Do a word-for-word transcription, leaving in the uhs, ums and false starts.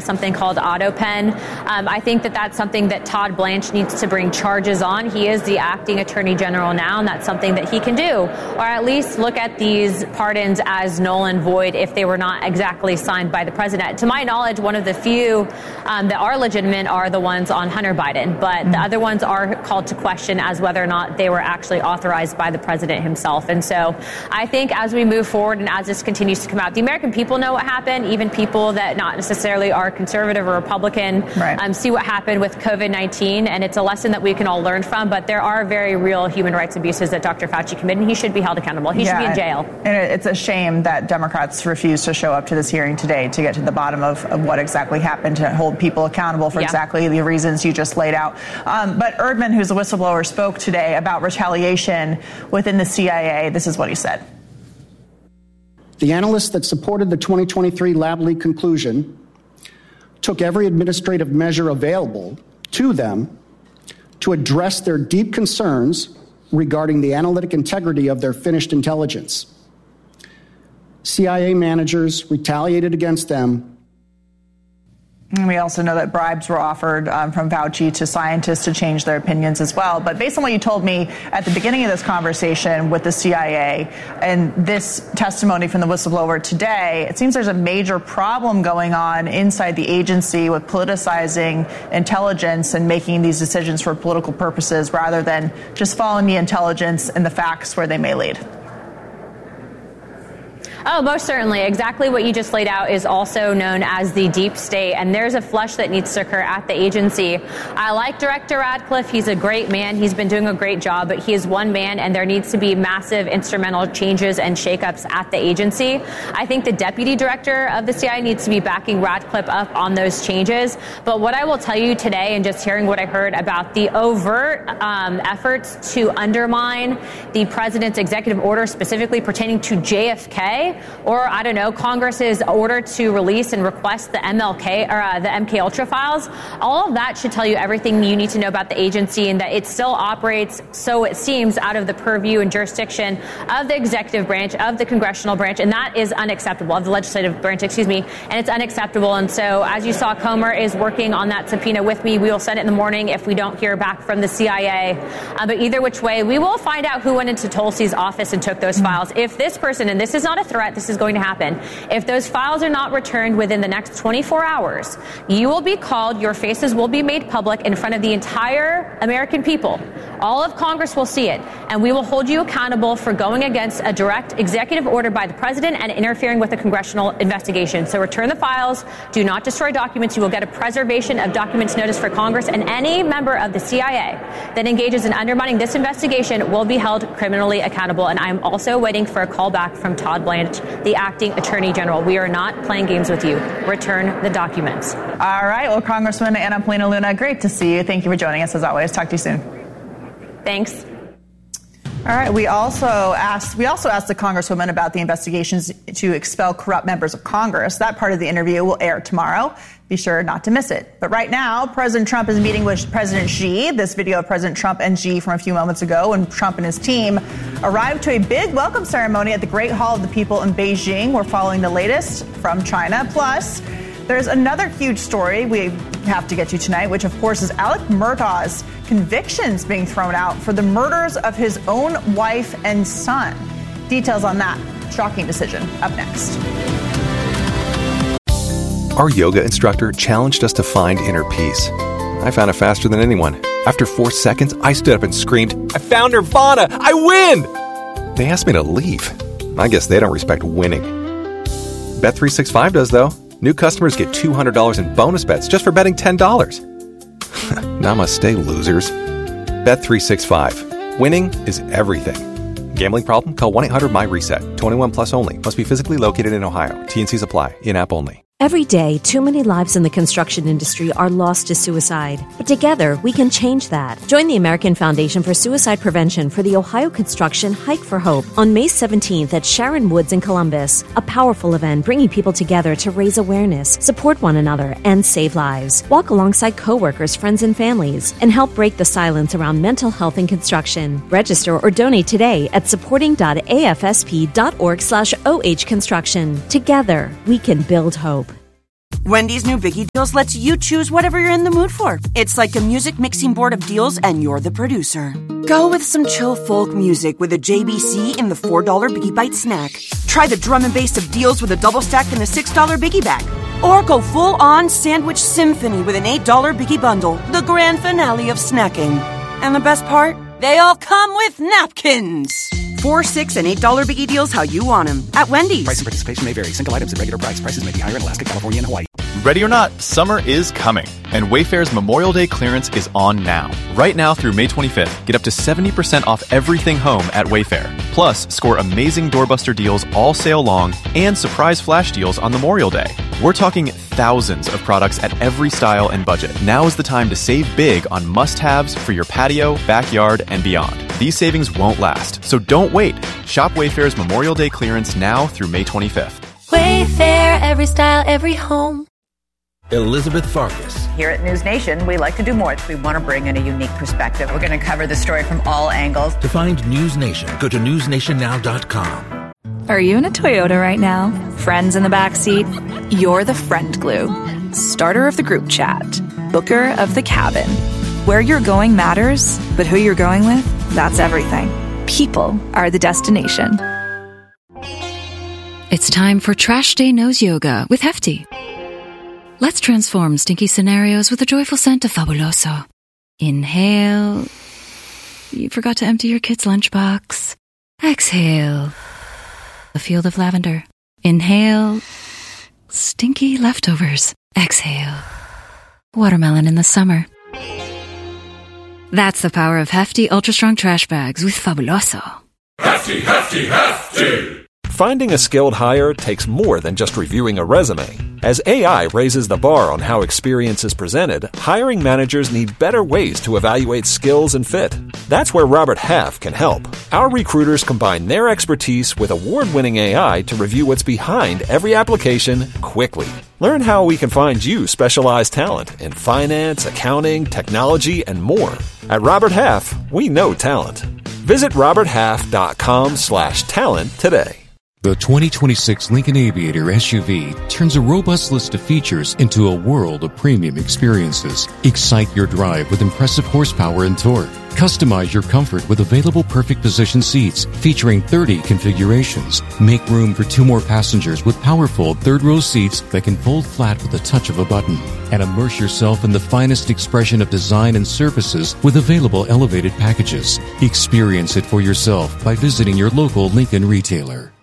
something called AutoPen. Um, I think that that's something that Todd Blanche needs to bring charges on. He is the acting attorney general now, and that's something that he can do, or at least look at these pardons as null and void if they were not exactly signed by the president. To my knowledge, one of the few um, that are legitimate are the ones on Hunter Biden, but mm-hmm. the other ones are called to question as whether or not they were actually authorized by the president himself. And so I think as we move forward and as this continues to come out, the American people know what happened, even people that not necessarily are conservative or Republican, right. um, see what happened with COVID nineteen, and it's a lesson that we can all learn from, but there are very real human rights abuses that Doctor Fauci committed, and he should be held accountable. He yeah, should be in jail. And it's a shame that Democrats refuse to show up to this hearing today to get to the bottom of, of what exactly happened, to hold people accountable for yeah. exactly the reasons you just laid out. Um, but Erdman, who's a whistleblower, spoke today about retaliation within the C I A. This is what he said. The analysts that supported the twenty twenty-three lab leak conclusion took every administrative measure available to them to address their deep concerns regarding the analytic integrity of their finished intelligence. C I A managers retaliated against them. And we also know that bribes were offered um, from Fauci to scientists to change their opinions as well. But based on what you told me at the beginning of this conversation with the C I A and this testimony from the whistleblower today, it seems there's a major problem going on inside the agency with politicizing intelligence and making these decisions for political purposes rather than just following the intelligence and the facts where they may lead. Oh, most certainly. Exactly what you just laid out is also known as the deep state, and there's a flush that needs to occur at the agency. I like Director Radcliffe. He's a great man. He's been doing a great job, but he is one man, and there needs to be massive instrumental changes and shakeups at the agency. I think the deputy director of the C I A needs to be backing Radcliffe up on those changes. But what I will tell you today, and just hearing what I heard about the overt um, efforts to undermine the president's executive order specifically pertaining to J F K, or, I don't know, Congress's order to release and request the M L K or uh, the M K Ultra files, all of that should tell you everything you need to know about the agency, and that it still operates, so it seems, out of the purview and jurisdiction of the executive branch, of the congressional branch, and that is unacceptable, of the legislative branch, excuse me, and it's unacceptable. And so, as you saw, Comer is working on that subpoena with me. We will send it in the morning if we don't hear back from the C I A. Uh, but either which way, we will find out who went into Tulsi's office and took those files. If this person, and this is not a threat, this is going to happen. If those files are not returned within the next twenty-four hours, you will be called, your faces will be made public in front of the entire American people. All of Congress will see it, and we will hold you accountable for going against a direct executive order by the president and interfering with a congressional investigation. So return the files, do not destroy documents. You will get a preservation of documents notice for Congress, and any member of the C I A that engages in undermining this investigation will be held criminally accountable. And I am also waiting for a call back from Todd Blanche, the acting attorney general. We are not playing games with you. Return the documents. All right. Well, Congresswoman Anna Paulina Luna, great to see you. Thank you for joining us as always. Talk to you soon. Thanks. All right. We also asked we also asked the Congresswoman about the investigations to expel corrupt members of Congress. That part of the interview will air tomorrow. Be sure not to miss it. But right now, President Trump is meeting with President Xi. This video of President Trump and Xi from a few moments ago, when Trump and his team arrived to a big welcome ceremony at the Great Hall of the People in Beijing. We're following the latest from China. Plus, there's another huge story we have to get to tonight, which, of course, is Alec Murdaugh's convictions being thrown out for the murders of his own wife and son. Details on that shocking decision up next. Our yoga instructor challenged us to find inner peace. I found it faster than anyone. After four seconds, I stood up and screamed, "I found Nirvana! I win!" They asked me to leave. I guess they don't respect winning. Bet three sixty-five does, though. New customers get two hundred dollars in bonus bets just for betting ten dollars. Namaste, losers. Bet three sixty-five. Winning is everything. Gambling problem? Call one eight hundred M Y reset. twenty-one plus only. Must be physically located in Ohio. T and Cs apply. In-app only. Every day, too many lives in the construction industry are lost to suicide. But together, we can change that. Join the American Foundation for Suicide Prevention for the Ohio Construction Hike for Hope on May seventeenth at Sharon Woods in Columbus. A powerful event bringing people together to raise awareness, support one another, and save lives. Walk alongside coworkers, friends, and families, and help break the silence around mental health in construction. Register or donate today at supporting.afsp.org slash OH construction. Together, we can build hope. Wendy's new Biggie Deals lets you choose whatever you're in the mood for. It's like a music mixing board of deals, and you're the producer. Go with some chill folk music with a J B C in the four dollar Biggie Bite snack. Try the drum and bass of deals with a double stack in the six dollar Biggie Bag. Or go full-on sandwich symphony with an eight dollar Biggie Bundle, the grand finale of snacking. And the best part? They all come with napkins. Four, six, and eight dollar Biggie Deals how you want them at Wendy's. Price and participation may vary. Single items at regular price. Prices may be higher in Alaska, California, and Hawaii. Ready or not, summer is coming, and Wayfair's Memorial Day clearance is on now. Right now through May twenty-fifth, get up to seventy percent off everything home at Wayfair. Plus, score amazing doorbuster deals all sale long and surprise flash deals on Memorial Day. We're talking thousands of products at every style and budget. Now is the time to save big on must-haves for your patio, backyard, and beyond. These savings won't last, so don't wait. Shop Wayfair's Memorial Day clearance now through May twenty-fifth. Wayfair, every style, every home. Elizabeth Farkas. Here at News Nation, we like to do more. We want to bring in a unique perspective. We're going to cover the story from all angles. To find News Nation, go to news nation now dot com. Are you in a Toyota right now? Friends in the backseat? You're the friend glue. Starter of the group chat. Booker of the cabin. Where you're going matters, but who you're going with, that's everything. People are the destination. It's time for Trash Day Nose Yoga with Hefty. Let's transform stinky scenarios with the joyful scent of Fabuloso. Inhale. You forgot to empty your kid's lunchbox. Exhale. A field of lavender. Inhale. Stinky leftovers. Exhale. Watermelon in the summer. That's the power of Hefty Ultra Strong Trash Bags with Fabuloso. Hefty, hefty, hefty! Finding a skilled hire takes more than just reviewing a resume. As A I raises the bar on how experience is presented, hiring managers need better ways to evaluate skills and fit. That's where Robert Half can help. Our recruiters combine their expertise with award-winning A I to review what's behind every application quickly. Learn how we can find you specialized talent in finance, accounting, technology, and more. At Robert Half, we know talent. Visit robert half dot com slash talent today. The twenty twenty-six Lincoln Aviator S U V turns a robust list of features into a world of premium experiences. Excite your drive with impressive horsepower and torque. Customize your comfort with available perfect position seats featuring thirty configurations. Make room for two more passengers with powerful third-row seats that can fold flat with the touch of a button. And immerse yourself in the finest expression of design and services with available elevated packages. Experience it for yourself by visiting your local Lincoln retailer.